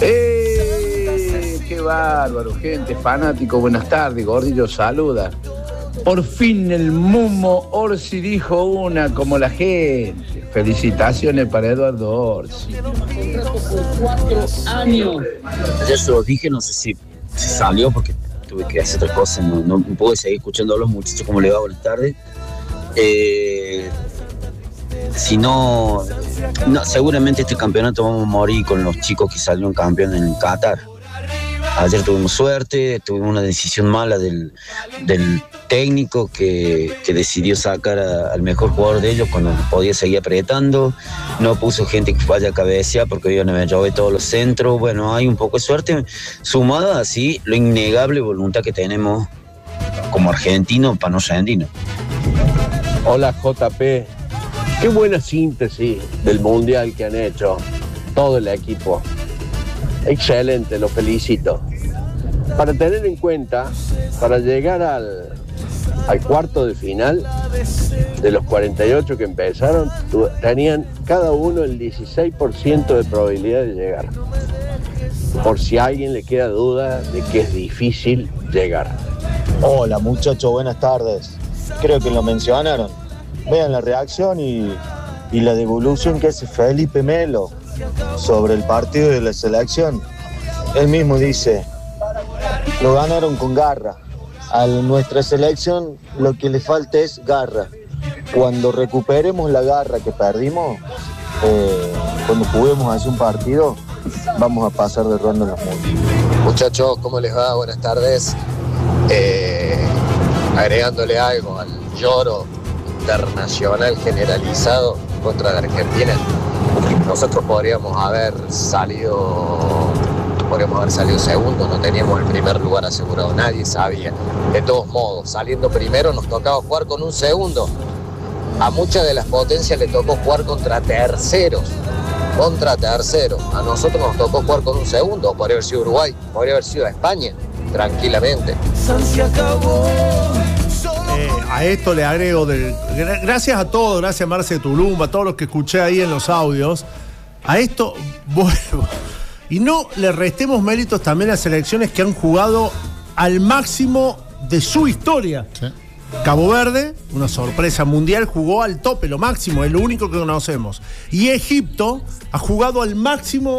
¡Qué bárbaro, gente! Fanático, buenas tardes. Gordillo saluda. Por fin el Mumo Orsi dijo una como la gente. Felicitaciones para Eduardo Orsi. Ayer se los dije, no sé si salió porque tuve que hacer otra cosa, no pude seguir escuchando a los muchachos como le va. Buenas tardes. Si no, seguramente este campeonato vamos a morir con los chicos que salieron campeones en Qatar. Ayer tuvimos suerte, tuvimos una decisión mala del técnico que decidió sacar al mejor jugador de ellos cuando podía seguir apretando. No puso gente que vaya a cabecear porque iban a llover todos los centros. Bueno, hay un poco de suerte sumada así lo innegable voluntad que tenemos como argentinos para no rendirnos. Hola JP, qué buena síntesis del mundial que han hecho todo el equipo. Excelente, lo felicito. Para tener en cuenta, para llegar al cuarto de final, de los 48 que empezaron, tenían cada uno el 16% de probabilidad de llegar. Por si a alguien le queda duda de que es difícil llegar. Hola muchachos, buenas tardes. Creo que lo mencionaron. Vean la reacción y la devolución que hace Felipe Melo sobre el partido de la selección. Él mismo dice, lo ganaron con garra. A nuestra selección lo que le falta es garra. Cuando recuperemos la garra que perdimos, cuando juguemos hace un partido, vamos a pasar de ronda en los mundos. Muchachos, ¿cómo les va? Buenas tardes. Agregándole algo al lloro internacional generalizado contra la Argentina, nosotros podríamos haber salido segundo, no teníamos el primer lugar asegurado, nadie sabía. De todos modos, saliendo primero nos tocaba jugar con un segundo. A muchas de las potencias le tocó jugar contra terceros. A nosotros nos tocó jugar con un segundo, podría haber sido Uruguay, podría haber sido España, tranquilamente. A esto le agrego, gracias a todos, gracias a Marce de Tulum, a todos los que escuché ahí en los audios, a esto vuelvo. Y no le restemos méritos también a selecciones que han jugado al máximo de su historia. Sí. Cabo Verde, una sorpresa mundial, jugó al tope, lo máximo, es lo único que conocemos. Y Egipto ha jugado al máximo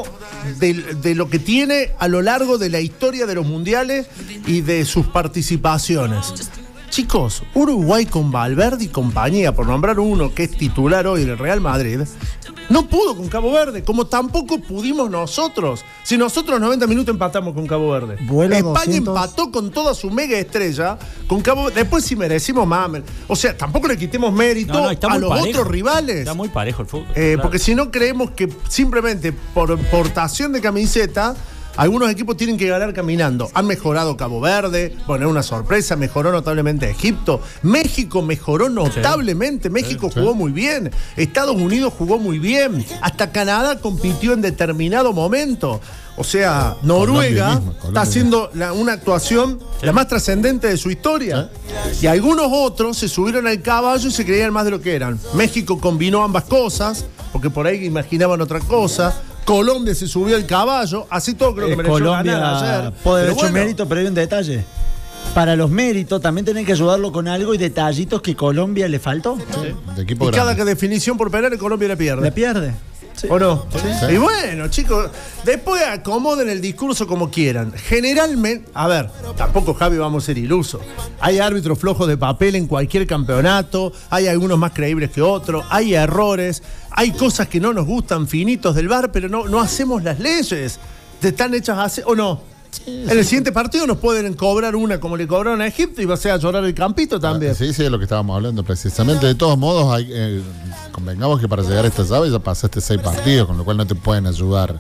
de lo que tiene a lo largo de la historia de los mundiales y de sus participaciones. Chicos, Uruguay con Valverde y compañía, por nombrar uno que es titular hoy del Real Madrid, no pudo con Cabo Verde, como tampoco pudimos nosotros. Si nosotros 90 minutos empatamos con Cabo Verde. España 200. Empató con toda su mega estrella con Cabo Verde. Después si merecimos más. O sea, tampoco le quitemos mérito a los otros rivales. Está muy parejo el fútbol. Porque si no creemos que simplemente por portación de camiseta algunos equipos tienen que ganar caminando. Han mejorado Cabo Verde, bueno, es una sorpresa, mejoró notablemente Egipto. México mejoró notablemente, México jugó muy bien. Estados Unidos jugó muy bien. Hasta Canadá compitió en determinado momento. O sea, Noruega está haciendo una actuación la más trascendente de su historia. Y algunos otros se subieron al caballo y se creían más de lo que eran. México combinó ambas cosas, porque por ahí imaginaban otra cosa. Colombia se subió al caballo, así todo creo que mereció Colombia ganar ayer. Puede haber hecho mérito, pero hay un detalle. Para los méritos también tienen que ayudarlo con algo y detallitos que Colombia le faltó. Sí. De equipo y grande. Cada definición por penal Colombia le pierde. Le pierde. Sí. ¿O no? Sí. Y bueno, chicos, después acomoden el discurso como quieran. Generalmente, a ver, tampoco Javi vamos a ser ilusos. Hay árbitros flojos de papel en cualquier campeonato, hay algunos más creíbles que otros, hay errores, hay cosas que no nos gustan finitos del VAR, pero no hacemos las leyes. ¿Están hechas así o no? Sí. En el siguiente partido nos pueden cobrar una como le cobraron a Egipto y va a ser a llorar el campito también. Sí, es lo que estábamos hablando precisamente. De todos modos, convengamos que para llegar a esta llave ya pasaste 6 partidos, con lo cual no te pueden ayudar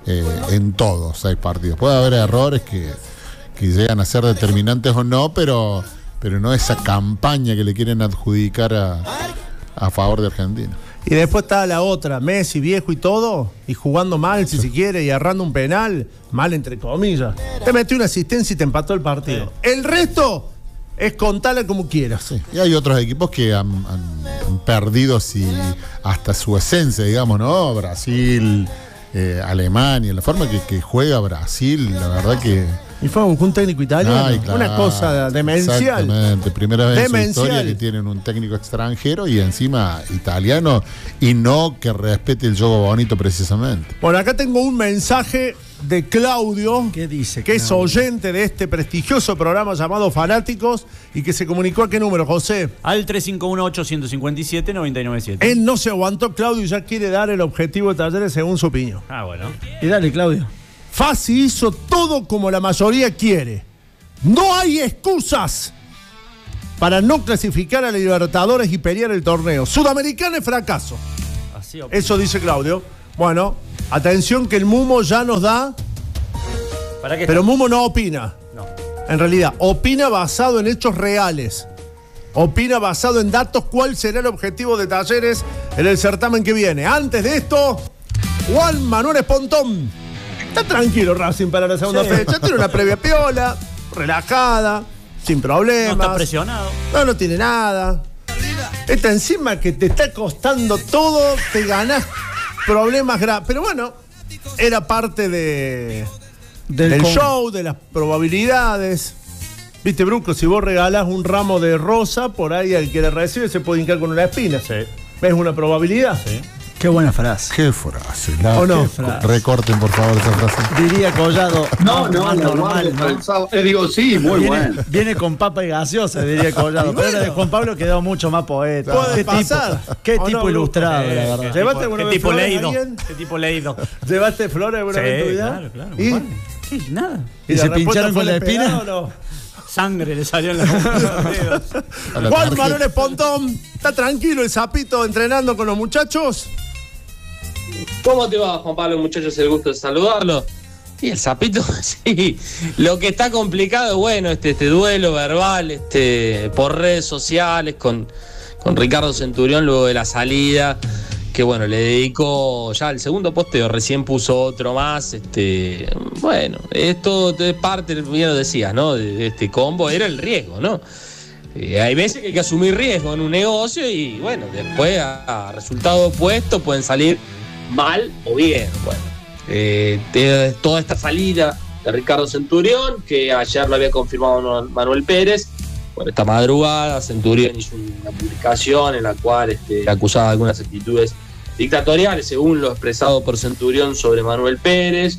en todos 6 partidos. Puede haber errores que llegan a ser determinantes o no, pero no esa campaña que le quieren adjudicar a favor de Argentina. Y después está la otra, Messi viejo y todo, y jugando mal si se quiere, y errando un penal, mal entre comillas. Te metió una asistencia y te empató el partido. El resto es contarla como quieras. Sí. Y hay otros equipos que han perdido hasta su esencia, digamos, ¿no? Brasil, Alemania, la forma que juega Brasil, la verdad que... Y fue un técnico italiano. Ay, claro, una cosa demencial. Exactamente, primera vez demencial. en su historia que tienen un técnico extranjero y encima italiano, y no que respete el juego bonito precisamente. Bueno, acá tengo un mensaje de Claudio, ¿Qué dice, que es Claudio? oyente de este prestigioso programa llamado Fanáticos y que se comunicó a qué número, José. Al 351-857-997. Él no se aguantó, Claudio, y ya quiere dar el objetivo de Talleres según su opinión. Ah, bueno. Y dale, Claudio. Fassi hizo todo como la mayoría quiere. No hay excusas para no clasificar a la Libertadores y pelear el torneo. Sudamericana es fracaso. Así Eso dice Claudio. Bueno, atención que el Mumo ya nos da, ¿Para qué pero Mumo no opina. No. En realidad, opina basado en hechos reales. Opina basado en datos cuál será el objetivo de Talleres en el certamen que viene. Antes de esto, Juan Manuel Espontón. Está tranquilo Racing para la segunda fecha. Tiene una previa piola, relajada, sin problemas. No está presionado. No tiene nada. Esta encima que te está costando todo, te ganás problemas graves. Pero bueno, era parte del show, de las probabilidades. Viste, Bruco, si vos regalás un ramo de rosa, por ahí el que le recibe se puede hincar con una espina. Sí. ¿Ves una probabilidad? Sí. Qué buena frase. Qué frase. ¿O no? Recorten, por favor, esa frase. Diría Collado. Normal. Digo, sí, muy bueno. Viene con papa y gaseosa, diría Collado. Pero la de Juan Pablo quedó mucho más poeta. Puede pasar. Qué ¿O tipo no, ilustrado, la verdad. ¿Llevaste alguna vez flores a alguien? ¿Qué tipo leído? ¿Llevaste flores alguna vez en tu vida? Claro. ¿Y? Sí, nada. ¿Y se pincharon con la espina? ¿O no? Sangre le salió en los dedos. Juan Manuel Espontón, ¿está tranquilo el sapito entrenando con los muchachos? ¿Cómo te va, Juan Pablo, muchachos? El gusto de saludarlo. Y el sapito, sí. Lo que está complicado es, bueno, este duelo verbal por redes sociales con Ricardo Centurión luego de la salida, que bueno, le dedicó ya el segundo posteo, recién puso otro más. Bueno, esto es parte, bien lo decías, ¿no? De este combo, era el riesgo, ¿no? Hay veces que hay que asumir riesgo en un negocio y bueno, después a resultado opuesto pueden salir mal o bien. Bueno, toda esta salida de Ricardo Centurión, que ayer lo había confirmado Manuel Pérez. Bueno, esta madrugada Centurión hizo una publicación en la cual acusaba algunas actitudes dictatoriales, según lo expresado por Centurión sobre Manuel Pérez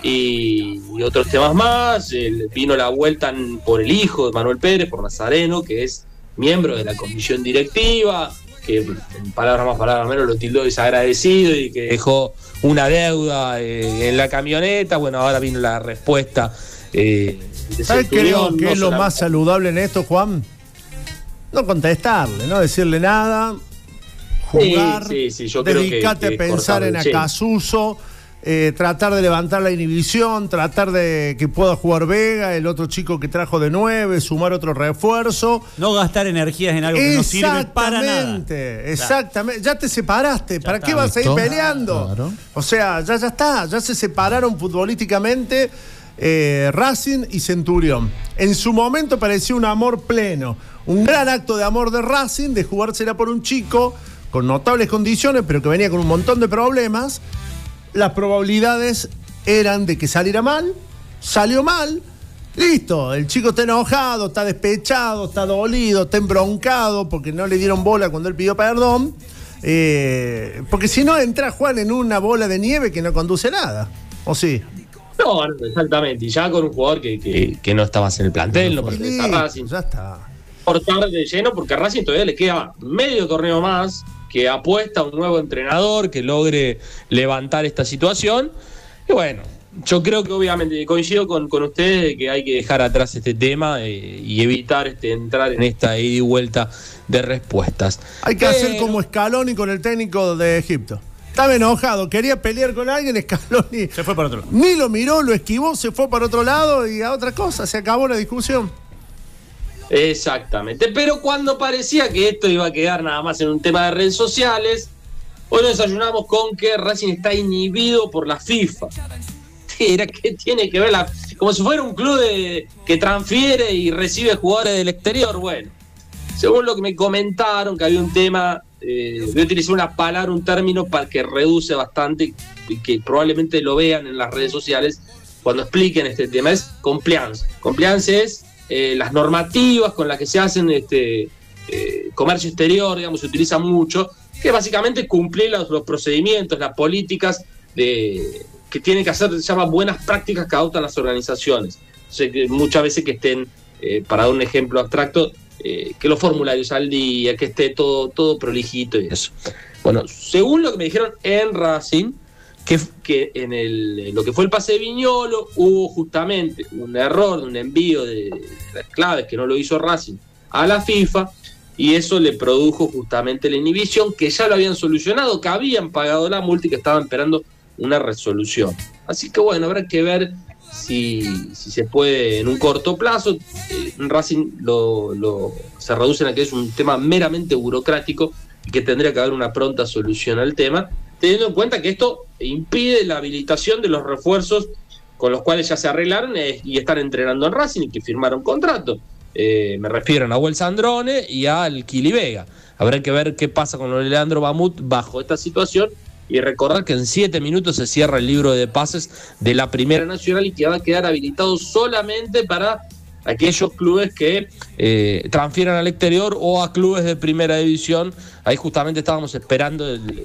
y otros temas más. Vino la vuelta por el hijo de Manuel Pérez, por Nazareno, que es miembro de la comisión directiva, que en palabras más, palabras menos lo tildó desagradecido y que dejó una deuda en la camioneta. Bueno, ahora vino la respuesta de ¿Sabes qué Centurión? que es lo más saludable en esto, Juan? No contestarle, no decirle nada, jugar, Sí, yo creo dedicate que a pensar en cortarle, Acasuso, tratar de levantar la inhibición, tratar de que pueda jugar Vega, el otro chico que trajo de 9, sumar otro refuerzo. No gastar energías en algo que no sirve para nada. Exactamente, ya te separaste, ¿para qué vas a ir peleando? Claro. O sea, ya está, ya se separaron futbolísticamente Racing y Centurión. En su momento parecía un amor pleno, un gran acto de amor de Racing, de jugársela por un chico con notables condiciones, pero que venía con un montón de problemas. Las probabilidades eran de que saliera mal, salió mal, listo, el chico está enojado, está despechado, está dolido, está embroncado porque no le dieron bola cuando él pidió perdón, porque si no entra Juan en una bola de nieve que no conduce nada, ¿o sí? No, exactamente, y ya con un jugador que no está más en el plantel, no pertenece a Racing. Ya está. Cortar de lleno porque a Racing todavía le queda medio torneo más, que apuesta a un nuevo entrenador que logre levantar esta situación. Y bueno, yo creo que obviamente coincido con ustedes de que hay que dejar atrás este tema y evitar entrar en esta ida y vuelta de respuestas. Hay que hacer como Scaloni con el técnico de Egipto. Estaba enojado, quería pelear con alguien, Scaloni Se fue para otro lado. ni lo miró, lo esquivó, se fue para otro lado y a otra cosa, se acabó la discusión. Exactamente, pero cuando parecía que esto iba a quedar nada más en un tema de redes sociales, hoy nos desayunamos con que Racing está inhibido por la FIFA. ¿Qué tiene que ver? Como si fuera un club que transfiere y recibe jugadores del exterior. Bueno, según lo que me comentaron, que había un tema, voy a utilizar una palabra, un término para que reduce bastante, que probablemente lo vean en las redes sociales cuando expliquen este tema, es compliance. Compliance es las normativas con las que se hacen comercio exterior, digamos, se utiliza mucho, que básicamente cumplir los procedimientos, las políticas que tienen que hacer, se llama buenas prácticas que adoptan las organizaciones. O sea, que muchas veces que estén, para dar un ejemplo abstracto, que los formularios al día, que esté todo prolijito y eso. Bueno, según lo que me dijeron en Racing, que en lo que fue el pase de Viñolo hubo justamente un error, un envío de las claves que no lo hizo Racing a la FIFA, y eso le produjo justamente la inhibición, que ya lo habían solucionado, que habían pagado la multa y que estaban esperando una resolución. Así que bueno, habrá que ver si se puede en un corto plazo. Racing se reduce a que es un tema meramente burocrático y que tendría que haber una pronta solución al tema, teniendo en cuenta que esto impide la habilitación de los refuerzos con los cuales ya se arreglaron y están entrenando en Racing y que firmaron contrato. Me refiero a Nahuel Sandrone y al Kili Vega. Habrá que ver qué pasa con Leandro Bamut bajo esta situación y recordar que en 7 minutos se cierra el libro de pases de la Primera Nacional y que va a quedar habilitado solamente para aquellos clubes que transfieran al exterior o a clubes de Primera División. Ahí justamente estábamos esperando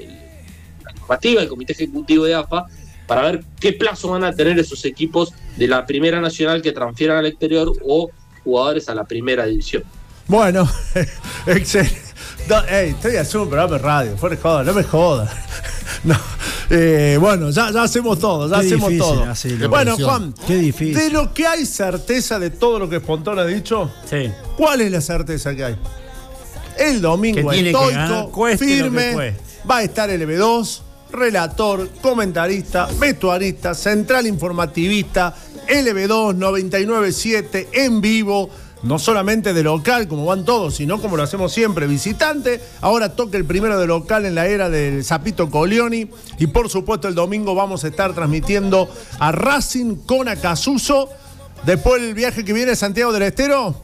la normativa del Comité Ejecutivo de AFA para ver qué plazo van a tener esos equipos de la Primera Nacional que transfieran al exterior o jugadores a la Primera División. Bueno, excelente. Estoy haciendo un programa de radio, fuera de joda, no me jodas. No. Bueno, ya hacemos todo, ya hacemos todo. Bueno, Juan, qué difícil. De lo que hay certeza de todo lo que Pontón ha dicho, sí. ¿Cuál es la certeza que hay? El domingo que estoico, firme, va a estar LB2, relator, comentarista, vestuarista, central informativista, LB2 99.7 en vivo, no solamente de local como van todos, sino como lo hacemos siempre, visitante. Ahora toca el primero de local en la era del Zapito Colioni, y por supuesto el domingo vamos a estar transmitiendo a Racing con Acasuso. Después el viaje que viene a Santiago del Estero.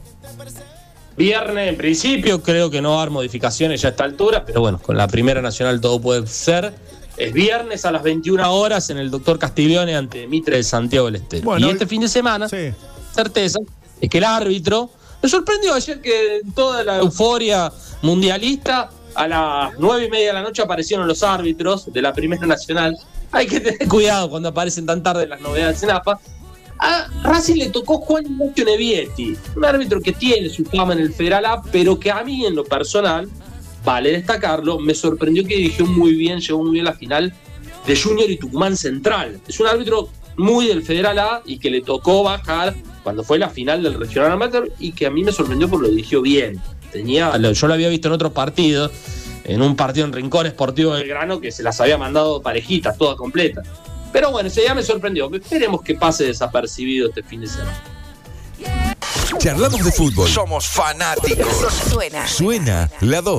Viernes, en principio, creo que no va a haber modificaciones ya a esta altura, pero bueno, con la Primera Nacional todo puede ser. Es viernes a las 21 horas en el Dr. Castiglione ante Mitre de Santiago del Estero. Bueno, y este fin de semana, sí, certeza, es que el árbitro me sorprendió ayer que en toda la euforia mundialista a las 9:30 de la noche aparecieron los árbitros de la Primera Nacional. Hay que tener cuidado cuando aparecen tan tarde las novedades en AFA. A Racing le tocó Juan Ignacio Nevietti, un árbitro que tiene su fama en el Federal A, pero que a mí en lo personal, vale destacarlo, me sorprendió que dirigió muy bien, llegó muy bien a la final de Junior y Tucumán Central. Es un árbitro muy del Federal A y que le tocó bajar cuando fue la final del Regional Amateur y que a mí me sorprendió porque lo dirigió bien. Yo lo había visto en otros partidos, en un partido en Rincón Sportivo Belgrano, que se las había mandado parejitas, todas completas. Pero bueno, ese día me sorprendió. Esperemos que pase desapercibido este fin de semana. Charlamos de fútbol. Somos fanáticos. Suena. Suena la 2.